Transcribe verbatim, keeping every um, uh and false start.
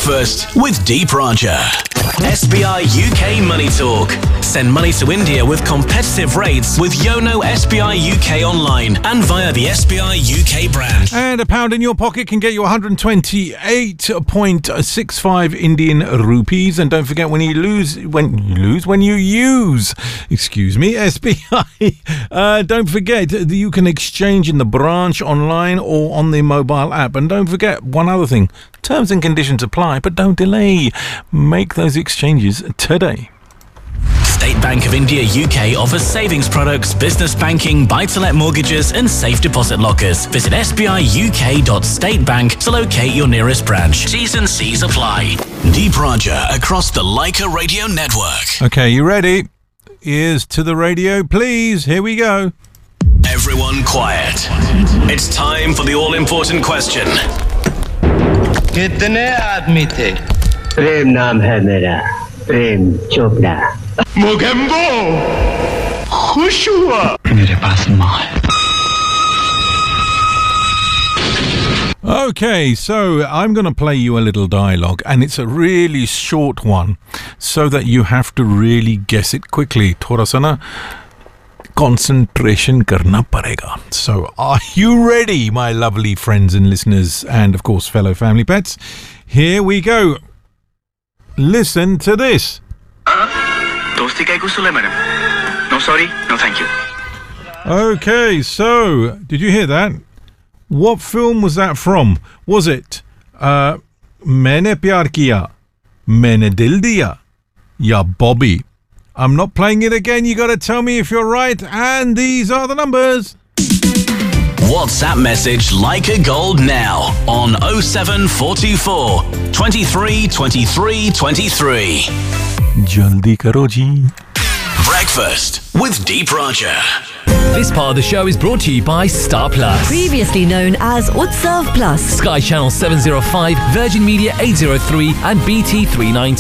Breakfast with Deep Raja. S B I U K Money Talk. Send money to India with competitive rates with Yono S B I U K online and via the S B I U K brand. And a pound in your pocket can get you one hundred twenty-eight point six five Indian rupees. And don't forget, when you lose, when you lose, when you use, excuse me, S B I, uh, don't forget that you can exchange in the branch, online, or on the mobile app. And don't forget one other thing: terms and conditions apply, but don't delay. Make those exchanges today. State Bank of India U K offers savings products, business banking, buy-to-let mortgages and safe deposit lockers. Visit s b i u k dot state bank to locate your nearest branch. T's and C's apply. Deep Raja across the Leica Radio Network. Okay, you ready? Ears to the radio, please. Here we go. Everyone quiet. It's time for the all-important question. कितने आदमी थे? प्रेम नाम है मेरा, प्रेम चोपड़ा। मोगेम्बो, खुश हुआ। मेरे पास माँ है। Okay, so I'm going to play you a little dialogue, and it's a really short one, so that you have to really guess it quickly. थोड़ा सा ना concentration करना पड़ेगा. So, are you ready, my lovely friends and listeners, and of course, fellow family pets? Here we go. Listen to this. दोस्ती का कुछ Sule madam. No sorry, no thank you. Okay, so did you hear that? What film was that from? Was it uh, मैंने प्यार किया, मैंने दिल दिया, या Bobby? I'm not playing it again. You got to tell me if you're right. And these are the numbers. WhatsApp message Leica Gold now on oh seven four two four, twenty-three, twenty-three, twenty-three. Jaldi karo ji. Breakfast with Deep Raja. This part of the show is brought to you by Star Plus. Previously known as Utsav Plus. Sky Channel seven oh five, Virgin Media eight oh three and B T three ninety.